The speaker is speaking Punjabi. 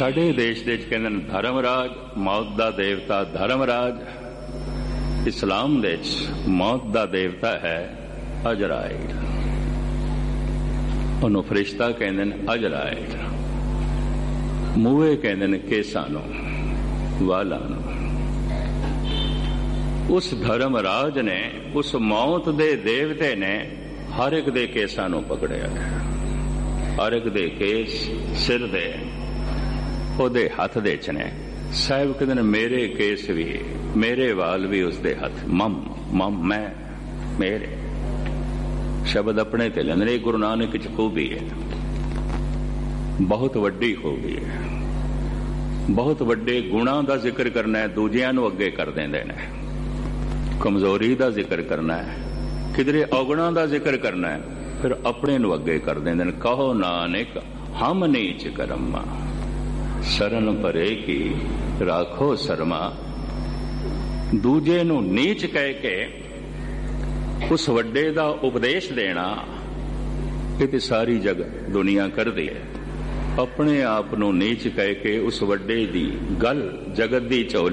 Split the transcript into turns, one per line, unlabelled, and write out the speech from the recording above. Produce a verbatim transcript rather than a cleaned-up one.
ਸਾਡੇ ਦੇਸ਼ ਦੇ ਵਿੱਚ ਕਹਿੰਦੇ ਨੇ ਧਰਮਰਾਜ, ਮੌਤ ਦਾ ਦੇਵਤਾ ਧਰਮਰਾਜ। ਇਸਲਾਮ ਦੇ ਵਿੱਚ ਮੌਤ ਦਾ ਦੇਵਤਾ ਹੈ ਅਜ਼ਰਾਇਲ। ਉਹਨੂੰ ਫਰਿਸ਼ਤਾ ਕਹਿੰਦੇ ਨੇ ਅਜ਼ਰਾਇਲ। ਮੂਹੇ ਕਹਿੰਦੇ ਨੇ ਕੇਸਾਂ ਨੂੰ, ਵਾਲਾਂ ਨੂੰ। ਉਸ ਧਰਮਰਾਜ ਨੇ, ਉਸ ਮੌਤ ਦੇ ਦੇਵਤੇ ਨੇ ਹਰ ਇੱਕ ਦੇ ਕੇਸਾਂ ਨੂੰ ਪਕੜਿਆ। ਹਰ ਇੱਕ ਦੇ ਕੇਸ ਸਿਰ ਦੇ ਉਹਦੇ ਹੱਥ ਦੇ ਚ ਨੇ। ਸਾਹਿਬ ਕਹਿੰਦੇ ਨੇ ਮੇਰੇ ਕੇਸ ਵੀ, ਮੇਰੇ ਵਾਲ ਵੀ ਉਸਦੇ ਹੱਥ। ਮਮ ਮਮ ਮੈਂ, ਮੇਰੇ ਸ਼ਬਦ ਆਪਣੇ ਤੇ ਲੈਂਦੇ ਨੇ। ਗੁਰੂ ਨਾਨਕ ਚ ਖੂਬੀ ਹੈ, ਬਹੁਤ ਵੱਡੀ ਖੂਬੀ ਹੈ। ਬਹੁਤ ਵੱਡੇ ਗੁਣਾਂ ਦਾ ਜ਼ਿਕਰ ਕਰਨਾ ਹੈ, ਦੂਜਿਆਂ ਨੂੰ ਅੱਗੇ ਕਰ ਦਿੰਦੇ ਨੇ। ਕਮਜ਼ੋਰੀ ਦਾ ਜ਼ਿਕਰ ਕਰਨਾ ਹੈ, ਕਿਧਰੇ ਔਗੁਣਾਂ ਦਾ ਜ਼ਿਕਰ ਕਰਨਾ ਹੈ, ਫਿਰ ਆਪਣੇ ਨੂੰ ਅੱਗੇ ਕਰ ਦਿੰਦੇ ਨੇ। ਕਹੋ ਨਾਨਕ ਹਮ ਨੀਚ ਕਰਮਾ, ਸ਼ਰਨ ਪਰੇ ਕੀ ਰਾਖੋ ਸ਼ਰਮਾ। ਦੂਜੇ ਨੂੰ ਨੀਚ ਕਹਿ ਕੇ ਉਸ ਵੱਡੇ ਦਾ ਉਪਦੇਸ਼ ਦੇਣਾ, ਇਹ ਤੇ ਸਾਰੀ ਜਗਤ ਦੁਨੀਆ ਕਰਦੀ ਹੈ। ਆਪਣੇ ਆਪ ਨੂੰ ਨੀਚ ਕਹਿ ਕੇ ਉਸ ਵੱਡੇ ਦੀ ਗੱਲ, ਜਗਤ ਦੀ ਝੋਲੀ